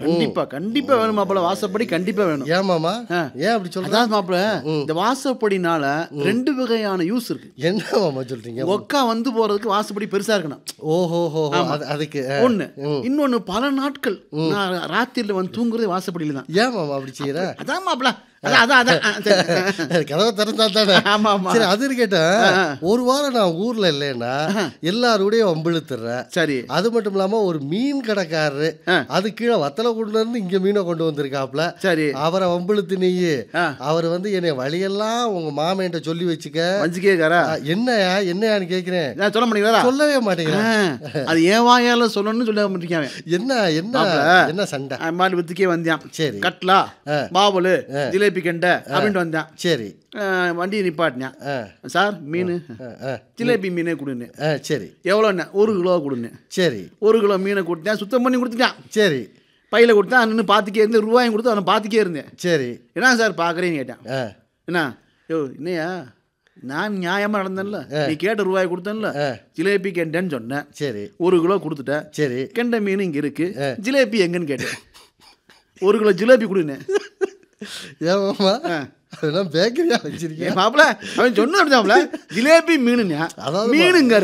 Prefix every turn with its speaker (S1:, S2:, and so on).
S1: கண்டிப்பா கண்டிப்பா வேணும் மாப்பிள. வாசப்படி கண்டிப்பா வேணும்.
S2: ஏன் மாமா? ஏன் அப்படி சொல்ற?
S1: அதாவது மாப்பிள, இந்த வாசப்படினால 2 வகையான யூஸ் இருக்கு.
S2: என்ன மாமா சொல்றீங்க?
S1: ஒக்கா வந்து போறதுக்கு வாசப்படி பெருசா இருக்கணும்.
S2: ஓஹோ, அதுக்கு
S1: ஒண்ணு. இன்னொன்னு, பல நாட்கள் நான் ராத்திரில வந்து தூங்குறது வாசப்படியில தான்.
S2: ஏன் மாமா அப்படி செய்யற?
S1: அதான் மாப்பிள. அதான்
S2: கதவை திறந்தா தானே.
S1: ஆமா ஆமா.
S2: சரி, அது கேட்டேன். ஒரு வாரம் நான் ஊர்ல இல்லைன்னா எல்லாரோடையும் வம்பிழுத்துறேன்.
S1: சரி.
S2: அது மட்டும் இல்லாம ஒரு மீன் கடைக்காரரு அது கீழே வத்தலை கொண்டு வந்து இங்க மீனை கொண்டு வந்திருக்காப்ல.
S1: சரி.
S2: அவரை வம்பிழுத்து நீ அவர் வந்து என்னை வழியெல்லாம் உங்க மாமன்ட்ட சொல்லி வச்சுக்க
S1: வஞ்சிக்கேக்காரா?
S2: என்னையான்னு கேட்கிறேன்.
S1: சொல்ல மாட்டேங்கிறா?
S2: சொல்லவே மாட்டேங்கிறேன்.
S1: அது ஏன் வாயால சொல்லணும்னு சொல்ல மாட்டேங்க.
S2: என்ன சண்டை?
S1: மாதிரி வித்துக்கே வந்தான்.
S2: சரி.
S1: கட்லா பாவலு ஜிலேபி கண்ட அப்படின்ட்டு வந்தான்.
S2: சரி.
S1: வண்டியை நிப்பாட்டினேன். சார் மீன் ஜிலேபி மீனே கொடுன்னு.
S2: சரி.
S1: எவ்வளோண்ணே? 1 கிலோ கொடுன்னு.
S2: சரி.
S1: 1 கிலோ மீனை கொடுத்தேன், சுத்தம் பண்ணி கொடுத்துட்டான்.
S2: சரி.
S1: பையில கொடுத்தேன். நின்று பார்த்துக்கே இருந்தேன். ரூபாயும் கொடுத்து அவனை பார்த்துக்கே இருந்தேன்.
S2: சரி.
S1: என்ன சார் பார்க்குறேன்னு கேட்டேன். என்ன என்னையா, நான் நியாயமாக நடந்தேன்ல, நீ கேட்ட ரூபாய் கொடுத்தேன்ல, ஜிலேபி கெண்டேன்னு சொன்னேன்.
S2: சரி.
S1: 1 கிலோ கொடுத்துட்டேன்.
S2: சரி.
S1: கெண்டை மீன் இங்கே இருக்கு, ஜிலேபி எங்கன்னு கேட்டேன். 1 கிலோ ஜிலேபி கொடுன்னு.
S2: ஏமாமா அதெல்லாம் பேக்கரியா வச்சிருக்கேன்
S1: மாப்பிள. அவன் சொன்ன ஜிலேபி மீனுங்க, மீனுங்க